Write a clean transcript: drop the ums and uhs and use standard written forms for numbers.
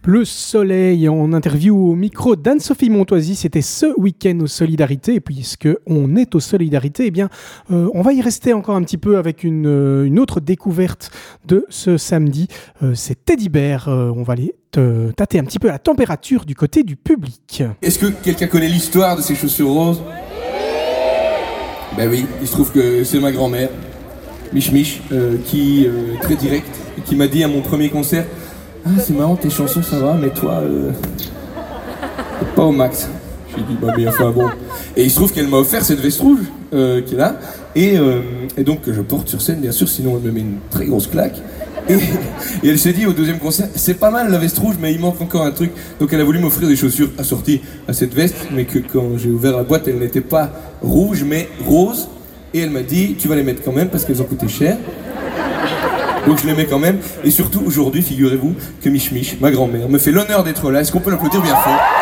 Le soleil en interview au micro d'Anne-Sophie Montoisy, c'était ce week-end aux Solidarités. Et puisque on est aux Solidarités, eh bien, on va y rester encore un petit peu avec une autre découverte de ce samedi. C'est Teddy Bear. On va aller tâter un petit peu la température du côté du public. Est-ce que quelqu'un connaît l'histoire de ces chaussures roses ? Ben oui, il se trouve que c'est ma grand-mère, Mich, qui très directe, qui m'a dit à mon premier concert: ah, c'est marrant, tes chansons ça va, mais toi, pas au max. J'ai dit, bah, mais enfin bon. Et il se trouve qu'elle m'a offert cette veste rouge qui est là, et donc que je porte sur scène, bien sûr, sinon elle me met une très grosse claque. Et elle s'est dit au deuxième concert: c'est pas mal la veste rouge, mais il manque encore un truc. Donc elle a voulu m'offrir des chaussures assorties à cette veste, mais que quand j'ai ouvert la boîte, elles n'étaient pas rouges, mais roses. Et elle m'a dit: tu vas les mettre quand même parce qu'elles ont coûté cher. Donc je les mets quand même. Et surtout aujourd'hui, figurez-vous que Mich, ma grand-mère, me fait l'honneur d'être là. Est-ce qu'on peut l'applaudir bien fort ?